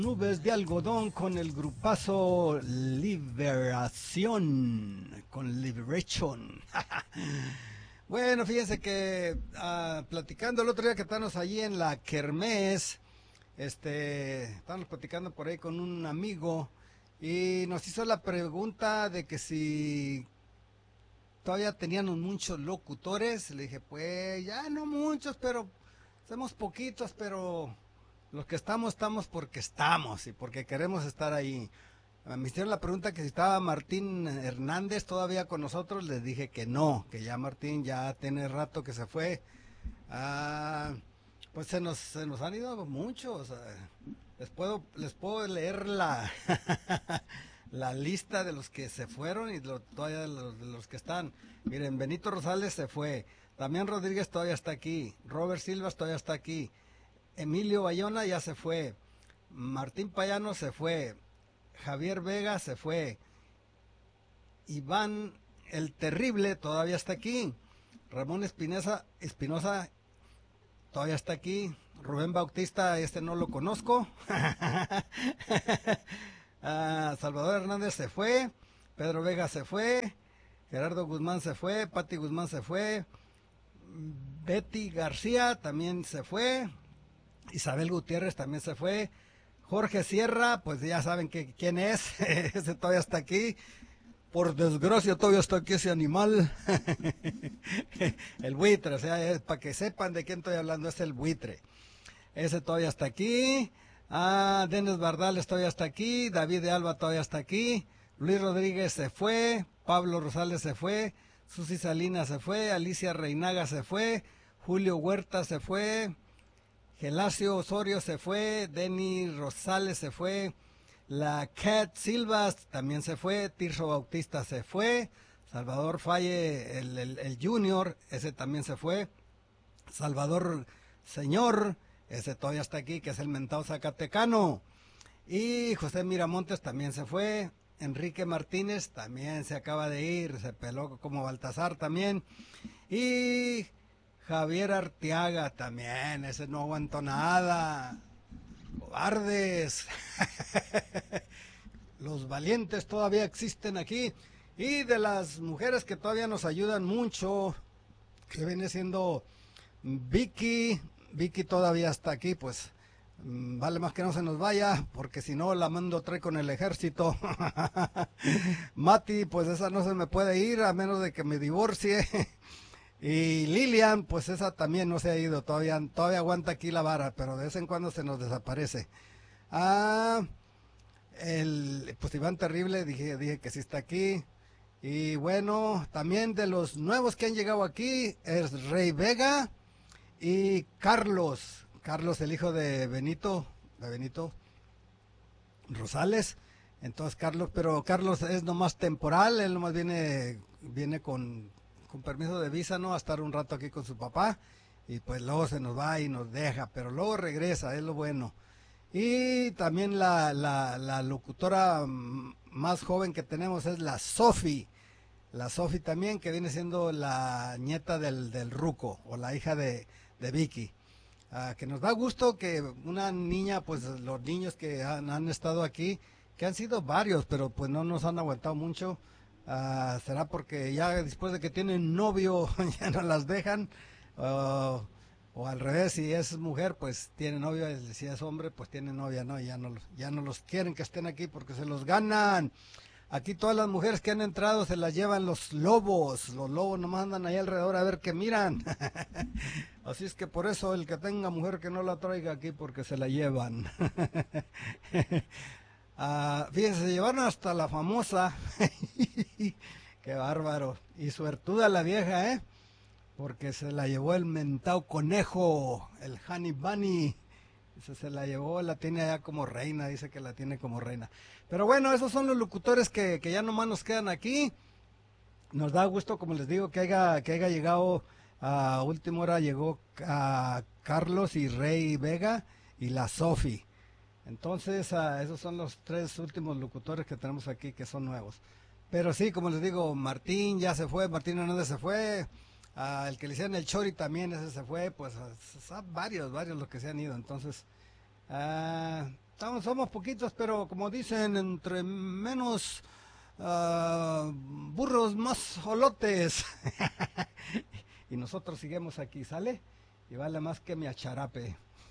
Nubes de algodón con el grupazo Liberación, con Liberation. Bueno, fíjense que platicando el otro día que estábamos allí en la Kermés, estábamos platicando por ahí con un amigo y nos hizo la pregunta de que si todavía teníamos muchos locutores. Le dije, pues ya no muchos, pero somos poquitos, pero los que estamos porque estamos y porque queremos estar ahí. Me hicieron la pregunta que si estaba Martín Hernández todavía con nosotros. Les dije que no, que ya Martín ya tiene rato que se fue. Ah, pues se nos han ido muchos. Les puedo leer la lista de los que se fueron y todavía de los que están. Miren, Benito Rosales se fue. Damián Rodríguez todavía está aquí. Robert Silvas todavía está aquí. Emilio Bayona ya se fue. Martín Payano se fue. Javier Vega se fue. Iván el Terrible todavía está aquí. Ramón Espinosa todavía está aquí. Rubén Bautista, no lo conozco. Salvador Hernández se fue. Pedro Vega se fue. Gerardo Guzmán se fue. Pati Guzmán se fue. Betty García también se fue. Isabel Gutiérrez también se fue. Jorge Sierra, pues ya saben quién es. Ese todavía está aquí. Por desgracia todavía está aquí ese animal. El buitre, o sea, para que sepan de quién estoy hablando, es el buitre. Ese todavía está aquí. Denis Bardales todavía está aquí. David de Alba todavía está aquí. Luis Rodríguez se fue. Pablo Rosales se fue. Susi Salinas se fue. Alicia Reinaga se fue. Julio Huerta se fue. Gelacio Osorio se fue. Denny Rosales se fue. La Cat Silvas también se fue. Tirso Bautista se fue. Salvador Falle, el Junior, ese también se fue. Salvador Señor, ese todavía está aquí, que es el mentado zacatecano. Y José Miramontes también se fue. Enrique Martínez también se acaba de ir, se peló como Baltasar también. Y Javier Arteaga también, ese no aguantó nada. Cobardes. Los valientes todavía existen aquí. Y de las mujeres que todavía nos ayudan mucho, que viene siendo Vicky todavía está aquí, pues vale más que no se nos vaya, porque si no la mando trae con el ejército. Mati, pues esa no se me puede ir a menos de que me divorcie. Y Lilian, pues esa también no se ha ido, todavía aguanta aquí la vara, pero de vez en cuando se nos desaparece. Pues Iván Terrible, dije que sí está aquí. Y bueno, también de los nuevos que han llegado aquí es Rey Vega y Carlos, el hijo de Benito Rosales. Entonces pero Carlos es nomás temporal, él nomás viene con permiso de visa, ¿no? A estar un rato aquí con su papá y pues luego se nos va y nos deja, pero luego regresa, es lo bueno. Y también la locutora más joven que tenemos es la Sofi también, que viene siendo la nieta del Ruco, o la hija de Vicky. Que nos da gusto que una niña, pues los niños que han estado aquí, que han sido varios, pero pues no nos han aguantado mucho. Será porque ya después de que tienen novio ya no las dejan, o al revés, si es mujer pues tiene novio, si es hombre pues tiene novia, ¿no? Ya no los quieren que estén aquí porque se los ganan. Aquí todas las mujeres que han entrado se las llevan los lobos nomás andan ahí alrededor a ver qué miran. Así es que por eso el que tenga mujer que no la traiga aquí porque se la llevan. Fíjense, se llevaron hasta la famosa. Qué bárbaro. Y suertuda la vieja, ¿eh? Porque se la llevó el mentado conejo, el Honey Bunny. Se la llevó, la tiene allá como reina, dice que la tiene como reina. Pero bueno, esos son los locutores que ya nomás nos quedan aquí. Nos da gusto, como les digo, que haya llegado a última hora, llegó a Carlos y Rey Vega y la Sofi. Entonces, esos son los tres últimos locutores que tenemos aquí que son nuevos. Pero sí, como les digo, Martín ya se fue, Martín Hernández se fue, el que le hicieron el Chori también, ese se fue, pues varios los que se han ido. Entonces, Somos poquitos, pero como dicen, entre menos burros, más olotes. Y nosotros seguimos aquí, ¿sale? Y vale más que mi acharape.